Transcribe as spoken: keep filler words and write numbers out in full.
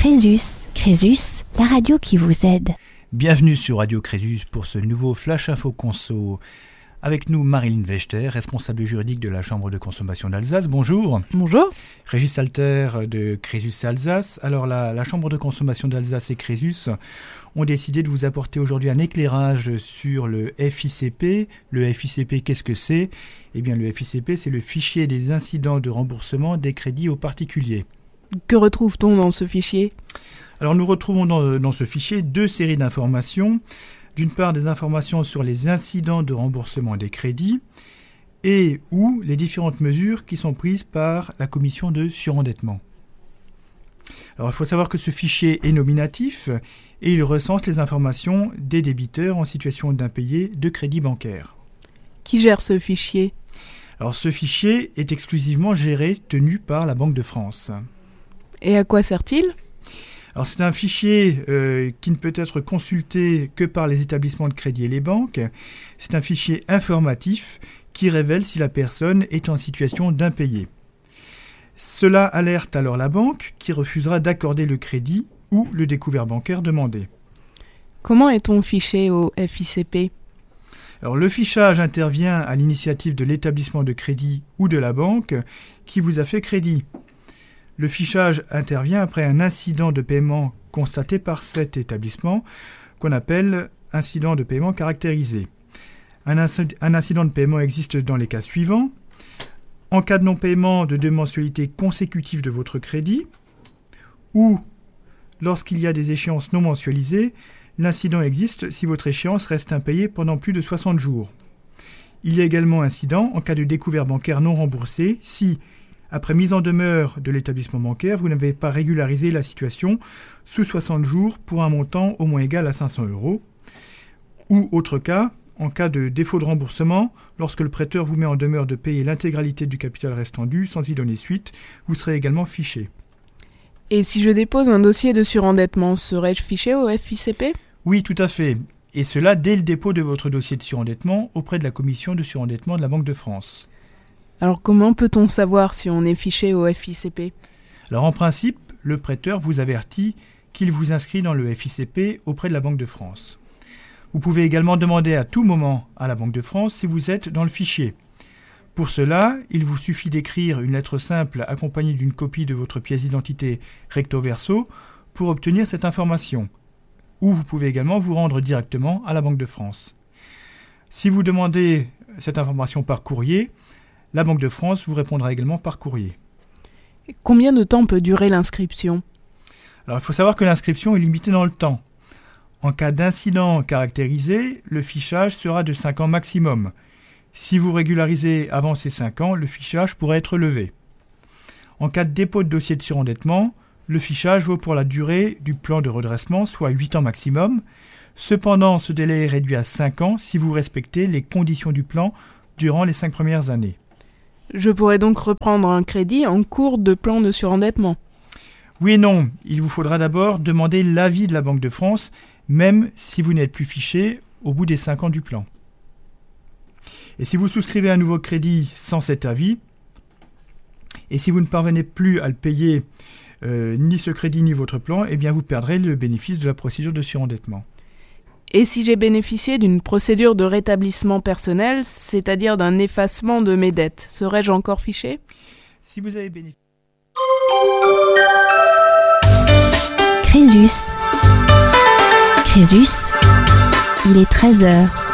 Crésus, Crésus, la radio qui vous aide. Bienvenue sur Radio Crésus pour ce nouveau Flash Info Conso. Avec nous, Marilyn Wechter, responsable juridique de la Chambre de consommation d'Alsace. Bonjour. Bonjour. Régis Salter de Crésus Alsace. Alors, la, la Chambre de consommation d'Alsace et Crésus ont décidé de vous apporter aujourd'hui un éclairage sur le F I C P. Le F I C P, qu'est-ce que c'est ? Eh bien, le F I C P, c'est le fichier des incidents de remboursement des crédits aux particuliers. Que retrouve-t-on dans ce fichier ? Alors, nous retrouvons dans, dans ce fichier deux séries d'informations. D'une part, des informations sur les incidents de remboursement des crédits et ou les différentes mesures qui sont prises par la commission de surendettement. Alors, il faut savoir que ce fichier est nominatif et il recense les informations des débiteurs en situation d'impayé de crédit bancaire. Qui gère ce fichier ? Alors, ce fichier est exclusivement géré, tenu par la Banque de France. Et à quoi sert-il ? Alors, c'est un fichier euh, qui ne peut être consulté que par les établissements de crédit et les banques. C'est un fichier informatif qui révèle si la personne est en situation d'impayé. Cela alerte alors la banque qui refusera d'accorder le crédit ou le découvert bancaire demandé. Comment est-on fiché au F I C P ? Alors, le fichage intervient à l'initiative de l'établissement de crédit ou de la banque qui vous a fait crédit. Le fichage intervient après un incident de paiement constaté par cet établissement qu'on appelle incident de paiement caractérisé. Un, inc- un incident de paiement existe dans les cas suivants. En cas de non-paiement de deux mensualités consécutives de votre crédit ou lorsqu'il y a des échéances non mensualisées, l'incident existe si votre échéance reste impayée pendant plus de soixante jours. Il y a également incident en cas de découvert bancaire non remboursé si après mise en demeure de l'établissement bancaire, vous n'avez pas régularisé la situation sous soixante jours pour un montant au moins égal à cinq cents euros. Ou autre cas, en cas de défaut de remboursement, lorsque le prêteur vous met en demeure de payer l'intégralité du capital restant dû sans y donner suite, vous serez également fiché. Et si je dépose un dossier de surendettement, serais-je fiché au F I C P ? Oui, tout à fait. Et cela dès le dépôt de votre dossier de surendettement auprès de la commission de surendettement de la Banque de France. Alors comment peut-on savoir si on est fiché au F I C P ? Alors en principe, le prêteur vous avertit qu'il vous inscrit dans le F I C P auprès de la Banque de France. Vous pouvez également demander à tout moment à la Banque de France si vous êtes dans le fichier. Pour cela, il vous suffit d'écrire une lettre simple accompagnée d'une copie de votre pièce d'identité recto verso pour obtenir cette information. Ou vous pouvez également vous rendre directement à la Banque de France. Si vous demandez cette information par courrier, la Banque de France vous répondra également par courrier. Combien de temps peut durer l'inscription ? Alors, il faut savoir que l'inscription est limitée dans le temps. En cas d'incident caractérisé, le fichage sera de cinq ans maximum. Si vous régularisez avant ces cinq ans, le fichage pourrait être levé. En cas de dépôt de dossier de surendettement, le fichage vaut pour la durée du plan de redressement, soit huit ans maximum. Cependant, ce délai est réduit à cinq ans si vous respectez les conditions du plan durant les cinq premières années. Je pourrais donc reprendre un crédit en cours de plan de surendettement. Oui et non, il vous faudra d'abord demander l'avis de la Banque de France, même si vous n'êtes plus fiché au bout des cinq ans du plan. Et si vous souscrivez un nouveau crédit sans cet avis, et si vous ne parvenez plus à le payer, euh, ni ce crédit ni votre plan, eh bien vous perdrez le bénéfice de la procédure de surendettement. Et si j'ai bénéficié d'une procédure de rétablissement personnel, c'est-à-dire d'un effacement de mes dettes, serais-je encore fiché ? Si vous avez bénéficié... Crésus. Crésus, il est treize heures.